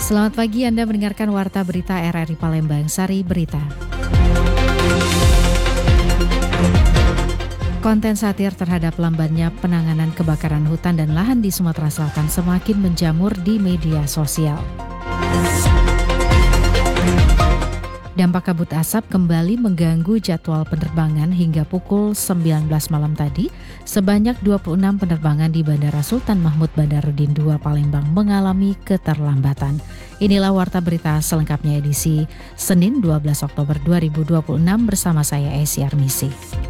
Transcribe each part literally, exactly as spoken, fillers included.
Selamat pagi, Anda mendengarkan Warta Berita R R I Palembang, Sari Berita. Konten satir terhadap lambannya penanganan kebakaran hutan dan lahan di Sumatera Selatan semakin menjamur di media sosial. Dampak kabut asap kembali mengganggu jadwal penerbangan hingga pukul sembilan belas malam tadi. Sebanyak dua puluh enam penerbangan di Bandara Sultan Mahmud Badarudin dua Palembang mengalami keterlambatan. Inilah Warta Berita selengkapnya edisi Senin dua belas Oktober dua ribu dua puluh enam bersama saya Esi Armisi.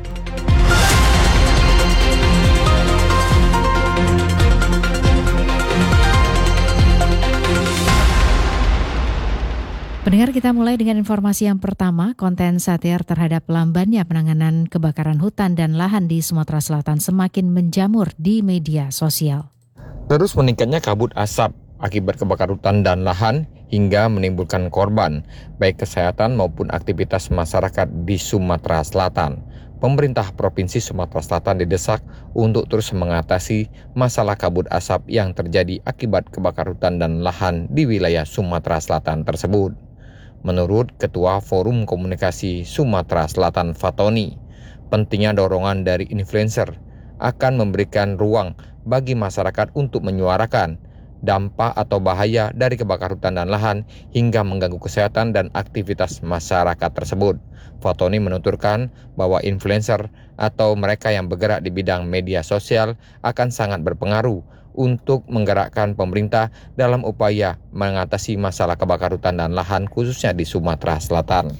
Pendengar, kita mulai dengan informasi yang pertama. Konten satir terhadap lambannya penanganan kebakaran hutan dan lahan di Sumatera Selatan semakin menjamur di media sosial. Terus meningkatnya kabut asap akibat kebakaran hutan dan lahan hingga menimbulkan korban, baik kesehatan maupun aktivitas masyarakat di Sumatera Selatan. Pemerintah Provinsi Sumatera Selatan didesak untuk terus mengatasi masalah kabut asap yang terjadi akibat kebakaran hutan dan lahan di wilayah Sumatera Selatan tersebut. Menurut Ketua Forum Komunikasi Sumatera Selatan Fatoni, pentingnya dorongan dari influencer akan memberikan ruang bagi masyarakat untuk menyuarakan dampak atau bahaya dari kebakaran hutan dan lahan hingga mengganggu kesehatan dan aktivitas masyarakat tersebut. Fatoni menuturkan bahwa influencer atau mereka yang bergerak di bidang media sosial akan sangat berpengaruh untuk menggerakkan pemerintah dalam upaya mengatasi masalah kebakaran hutan dan lahan khususnya di Sumatera Selatan.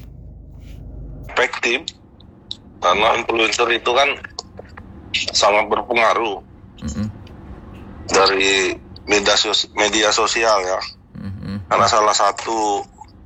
Efektif, karena influencer itu kan sangat berpengaruh mm-hmm. dari media, sos- media sosial ya, mm-hmm. karena salah satu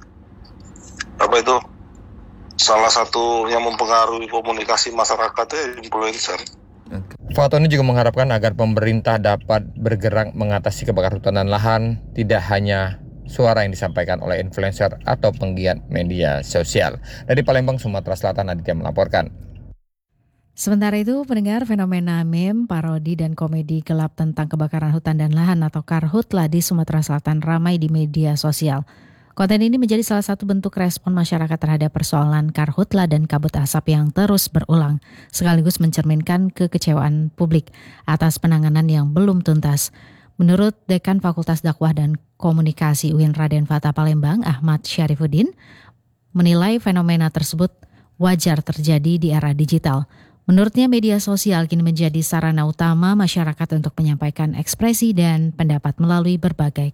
apa itu salah satu yang mempengaruhi komunikasi masyarakat itu influencer. Fatoni juga mengharapkan agar pemerintah dapat bergerak mengatasi kebakaran hutan dan lahan, tidak hanya suara yang disampaikan oleh influencer atau penggiat media sosial. Dari Palembang, Sumatera Selatan, Aditya melaporkan. Sementara itu, pendengar, fenomena meme, parodi, dan komedi gelap tentang kebakaran hutan dan lahan atau karhutla di Sumatera Selatan ramai di media sosial. Konten ini menjadi salah satu bentuk respon masyarakat terhadap persoalan karhutla dan kabut asap yang terus berulang, sekaligus mencerminkan kekecewaan publik atas penanganan yang belum tuntas. Menurut Dekan Fakultas Dakwah dan Komunikasi U I N Raden Fatah Palembang, Ahmad Syarifuddin, menilai fenomena tersebut wajar terjadi di era digital. Menurutnya, media sosial kini menjadi sarana utama masyarakat untuk menyampaikan ekspresi dan pendapat melalui berbagai